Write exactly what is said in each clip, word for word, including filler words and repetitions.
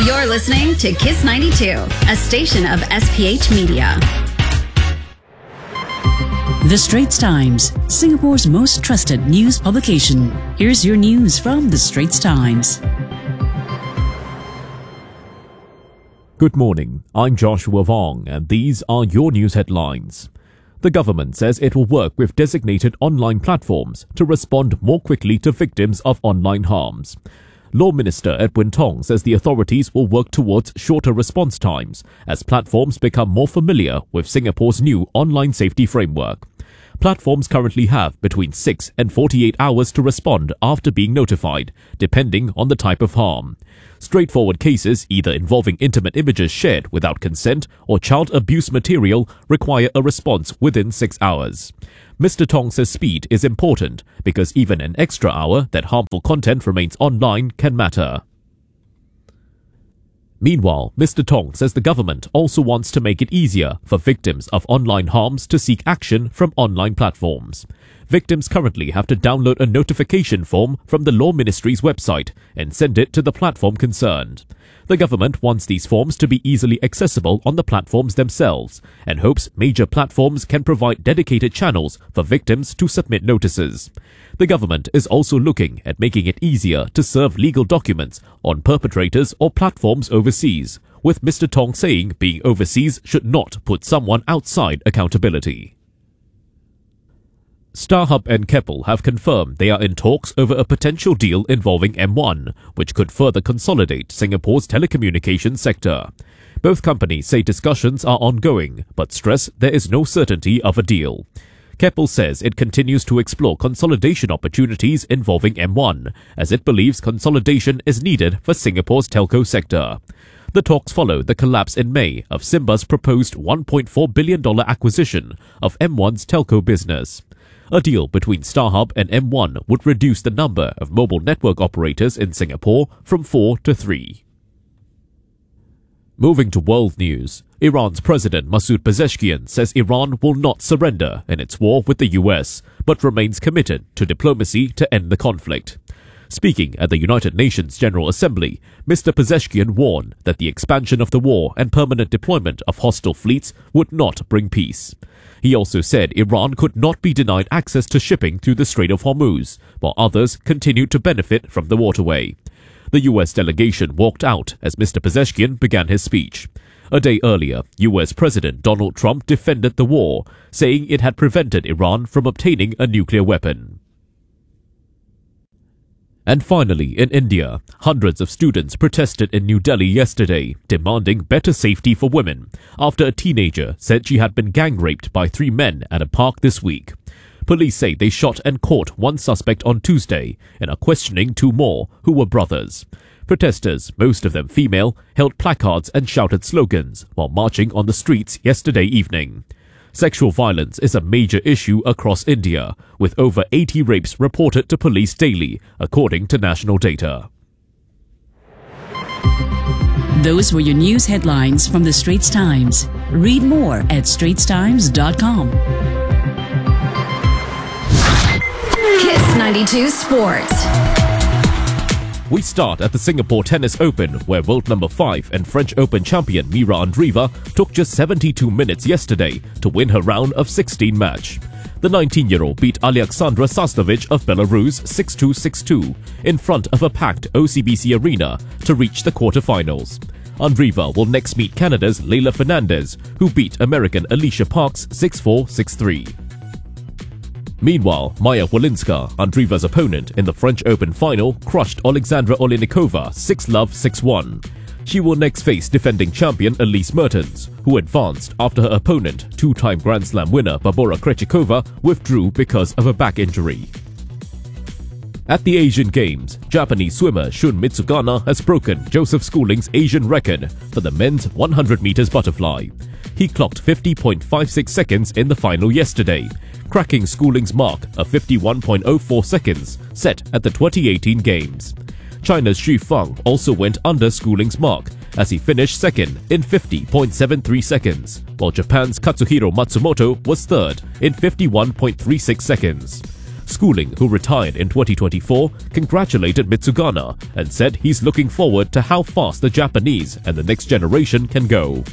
You're listening to Kiss ninety-two, a station of S P H Media. The Straits Times, Singapore's most trusted news publication. Here's your news from The Straits Times. Good morning, I'm Joshua Vong, and these are your news headlines. The government says it will work with designated online platforms to respond more quickly to victims of online harms. Law Minister Edwin Tong says the authorities will work towards shorter response times as platforms become more familiar with Singapore's new online safety framework. Platforms currently have between six and forty-eight hours to respond after being notified, depending on the type of harm. Straightforward cases, either involving intimate images shared without consent or child abuse material, require a response within six hours. Mister Tong says speed is important because even an extra hour that harmful content remains online can matter. Meanwhile, Mister Tong says the government also wants to make it easier for victims of online harms to seek action from online platforms. Victims currently have to download a notification form from the Law Ministry's website and send it to the platform concerned. The government wants these forms to be easily accessible on the platforms themselves and hopes major platforms can provide dedicated channels for victims to submit notices. The government is also looking at making it easier to serve legal documents on perpetrators or platforms overseas, with Mister Tong saying being overseas should not put someone outside accountability. StarHub and Keppel have confirmed they are in talks over a potential deal involving M one, which could further consolidate Singapore's telecommunications sector. Both companies say discussions are ongoing, but stress there is no certainty of a deal. Keppel says it continues to explore consolidation opportunities involving M one, as it believes consolidation is needed for Singapore's telco sector. The talks follow the collapse in May of Simba's proposed one point four billion dollars acquisition of M one's telco business. A deal between StarHub and M one would reduce the number of mobile network operators in Singapore from four to three. Moving to world news, Iran's President Masoud Pezeshkian says Iran will not surrender in its war with the U S, but remains committed to diplomacy to end the conflict. Speaking at the United Nations General Assembly, Mister Pezeshkian warned that the expansion of the war and permanent deployment of hostile fleets would not bring peace. He also said Iran could not be denied access to shipping through the Strait of Hormuz, while others continued to benefit from the waterway. The U S delegation walked out as Mister Pezeshkian began his speech. A day earlier, U S President Donald Trump defended the war, saying it had prevented Iran from obtaining a nuclear weapon. And finally, in India, hundreds of students protested in New Delhi yesterday, demanding better safety for women, after a teenager said she had been gang-raped by three men at a park this week. Police say they shot and caught one suspect on Tuesday and are questioning two more, who were brothers. Protesters, most of them female, held placards and shouted slogans while marching on the streets yesterday evening. Sexual violence is a major issue across India, with over eighty rapes reported to police daily, according to national data. Those were your news headlines from The Straits Times. Read more at straits times dot com. Kiss ninety-two Sports. We start at the Singapore Tennis Open, where world number five and French Open champion Mira Andreeva took just seventy-two minutes yesterday to win her round of sixteen match. The nineteen-year-old beat Alexandra Sasnovich of Belarus six two six two in front of a packed O C B C arena to reach the quarterfinals. Andreeva will next meet Canada's Leylah Fernandez, who beat American Alicia Parks six four six three. Meanwhile, Maya Wolinska, Andreeva's opponent in the French Open final, crushed Alexandra Olenikova six love six one. She will next face defending champion Elise Mertens, who advanced after her opponent, two-time Grand Slam winner Barbora Krejcikova, withdrew because of a back injury. At the Asian Games, Japanese swimmer Shun Mitsugana has broken Joseph Schooling's Asian record for the men's one hundred meters butterfly. He clocked fifty point five six seconds in the final yesterday, cracking Schooling's mark of fifty-one point oh four seconds set at the twenty eighteen Games. China's Xu Feng also went under Schooling's mark as he finished second in fifty point seven three seconds, while Japan's Katsuhiro Matsumoto was third in fifty-one point three six seconds. Schooling, who retired in twenty twenty-four, congratulated Mitsugana and said he's looking forward to how fast the Japanese and the next generation can go.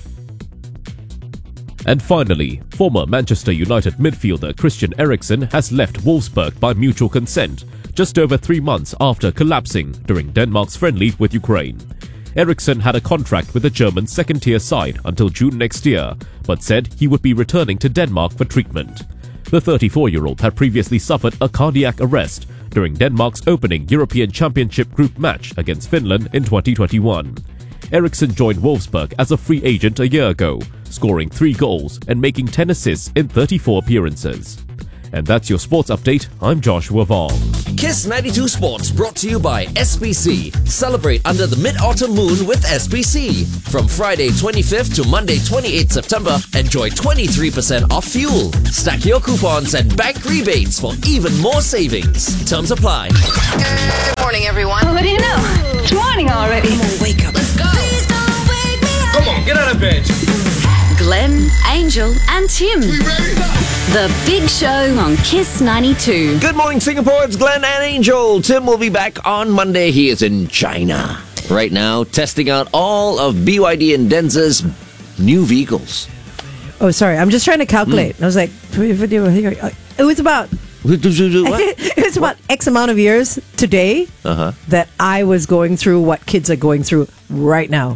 And finally, former Manchester United midfielder Christian Eriksen has left Wolfsburg by mutual consent, just over three months after collapsing during Denmark's friendly with Ukraine. Eriksen had a contract with the German second-tier side until June next year, but said he would be returning to Denmark for treatment. The thirty-four-year-old had previously suffered a cardiac arrest during Denmark's opening European Championship group match against Finland in twenty twenty-one. Eriksen joined Wolfsburg as a free agent a year ago, scoring three goals and making ten assists in thirty-four appearances. And that's your sports update. I'm Joshua Vaughn. Kiss ninety-two Sports brought to you by S B C. Celebrate under the mid-autumn moon with S B C. From Friday twenty-fifth to Monday twenty-eighth September, enjoy twenty-three percent off fuel. Stack your coupons and bank rebates for even more savings. Terms apply. Good morning, everyone. What do you know? It's morning already. Wake up. Let's go. Come on, get out of bed. Glenn, Angel, and Tim. The Big Show on Kiss ninety-two. Good morning, Singapore. It's Glenn and Angel. Tim will be back on Monday. He is in China right now, testing out all of B Y D and Denza's new vehicles. Oh, sorry. I'm just trying to calculate. Mm. I was like, it was about it was about X amount of years today uh-huh. that I was going through what kids are going through right now.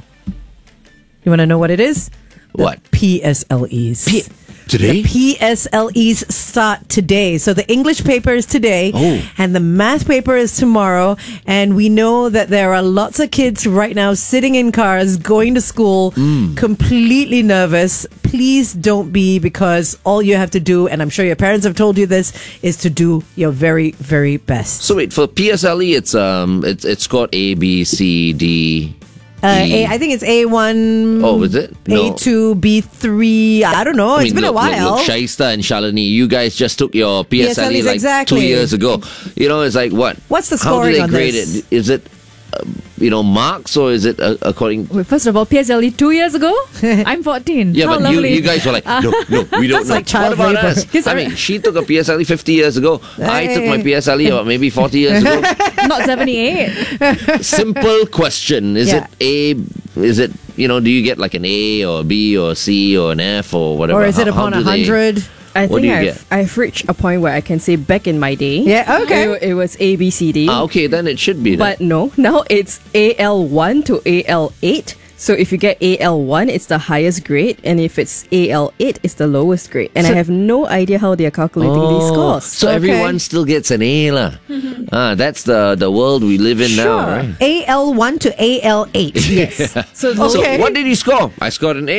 You want to know what it is? The what? P S L Es. P- today? The P S L Es start today. So the English paper is today, oh. and the math paper is tomorrow. And we know that there are lots of kids right now sitting in cars, going to school, mm. completely nervous. Please don't be, because all you have to do, and I'm sure your parents have told you this, is to do your very, very best. So wait, for P S L E, it's um, it's it's got A, B, C, D. Uh, A, I think it's A one. Oh, is it? No. A two, B three. I don't know. I It's mean, been look, a while. Look, look, Shaista and Shalini, you guys just took your P S L E P S L Es, like exactly. two years ago. You know, it's like what? What's the How do scoring they on grade this? it? Is it, uh, you know, marks, or is it uh, according? Wait, first of all, P S L E two years ago? I'm fourteen. Yeah, How but you, lovely. you guys were like, no, no, we don't That's know. like child what about labor. us? I mean, she took a P S L E fifty years ago. I took my P S L E about maybe forty years ago. Not seventy-eight. Simple question. Is Yeah. it A, is it, you know, do you get like an A or a B or a C or an F or whatever? Or is it How- how upon do a they- hundred? I What think do you I've, get? I've reached a point where I can say back in my day. Yeah, okay. It, it was A, B, C, D. Ah, okay, then it should be. But no, now it's A L one to A L eight. So if you get A L one, it's the highest grade, and if it's A L eight, it's the lowest grade. And So- I have no idea how they are calculating these scores. So Okay. everyone still gets an A lah. Ah, that's the the world we live in now, right? A L one to A L eight. Yes. So, So Okay. what did you score? I scored an A.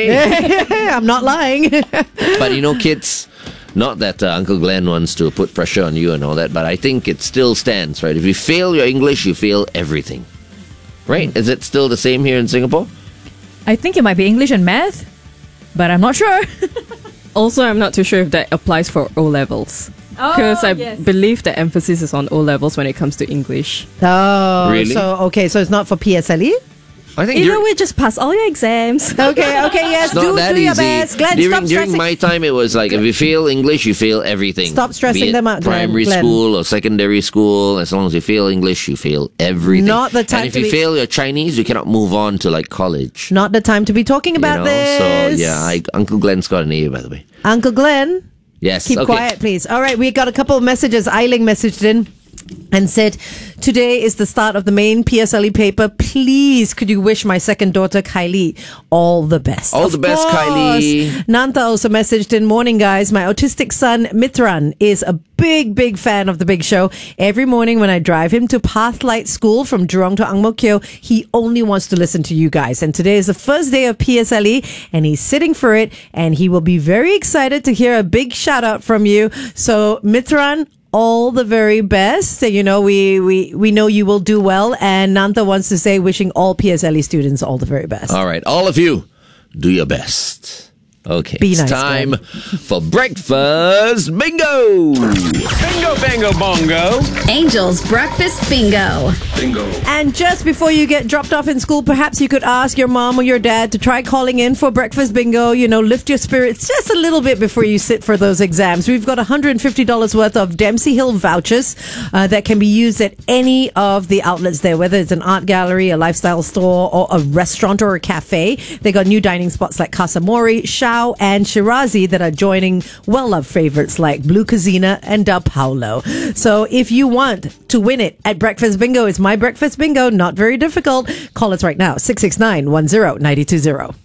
I'm not lying. But you know, kids, not that uh, Uncle Glenn wants to put pressure on you and all that, but I think it still stands, right? If you fail your English, you fail everything. Right? Is it still the same here in Singapore? I think it might be English and math, but I'm not sure. Also, I'm not too sure if that applies for O levels. Because I yes. believe the emphasis is on O levels when it comes to English. Oh, Really? so okay, so it's not for P S L E? I think Either you're- way, just pass all your exams. Okay, okay, yes, It's not do, that do your easy. best. Glenn, during stop during stressing. my time, it was like if you fail English, you fail everything. Stop stressing Be it them out, Glenn. Primary Glenn. school or secondary school, as long as you fail English, you fail everything. Not the time And if to you be- fail your Chinese, you cannot move on to like college. Not the time to be talking about you know? this. So yeah, I, Uncle Glenn's got an A, by the way. Uncle Glenn, Yes. keep okay. quiet, please. All right, we got a couple of messages. Eiling messaged in and said, today is the start of the main P S L E paper. Please, could you wish my second daughter, Kylie, all the best? All Of the best, course. Kylie. Nanta also messaged in, morning, guys. My autistic son, Mitran, is a big, big fan of the Big Show. Every morning when I drive him to Pathlight School from Jurong to Ang Mo Kio, he only wants to listen to you guys. And today is the first day of P S L E, and he's sitting for it, and he will be very excited to hear a big shout out from you. So, Mitran, all the very best. You know, we, we, we know you will do well. And Nanta wants to say, wishing all P S L E students all the very best. All right, all of you, do your best. Okay, Be it's nice, time Glenn. for breakfast bingo. Bingo, bango, bongo. Angel's Breakfast Bingo. And just before you get dropped off in school, perhaps you could ask your mom or your dad to try calling in for breakfast bingo. You know, lift your spirits just a little bit before you sit for those exams. We've got one hundred fifty dollars worth of Dempsey Hill vouchers uh, that can be used at any of the outlets there, whether it's an art gallery, a lifestyle store, or a restaurant or a cafe. They got new dining spots like Casa Mori, Shao, and Shirazi that are joining well-loved favorites like Blue Casina and Da Paulo. So if you want to win it at Breakfast Bingo, it's my Breakfast Bingo, not very difficult. Call us right now, six six nine, one zero nine two zero.